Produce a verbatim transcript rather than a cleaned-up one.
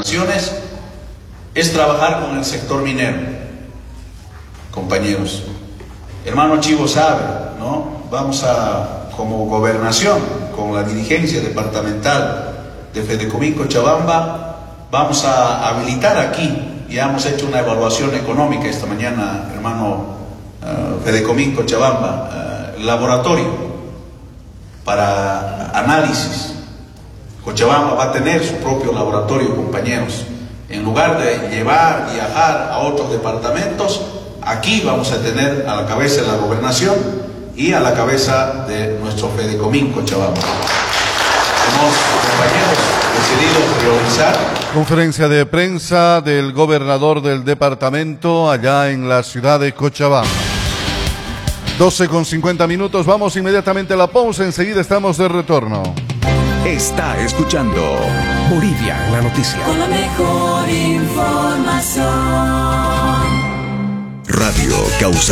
gobernaciones es trabajar con el sector minero, compañeros. Hermano Chivo sabe, ¿no? Vamos a, como gobernación, con la dirigencia departamental de Fedecomín Cochabamba, vamos a habilitar aquí, ya hemos hecho una evaluación económica esta mañana, hermano uh, Fedecomín Cochabamba, uh, laboratorio para análisis. Cochabamba va a tener su propio laboratorio, compañeros. En lugar de llevar, viajar a otros departamentos, aquí vamos a tener a la cabeza de la gobernación y a la cabeza de nuestro Fedecomín Cochabamba. Hemos, compañeros, decidido priorizar. Conferencia de prensa del gobernador del departamento allá en la ciudad de Cochabamba. doce con cincuenta minutos, vamos inmediatamente a la pausa, enseguida estamos de retorno. Está escuchando Bolivia, la noticia. Con la mejor información. Radio Causa.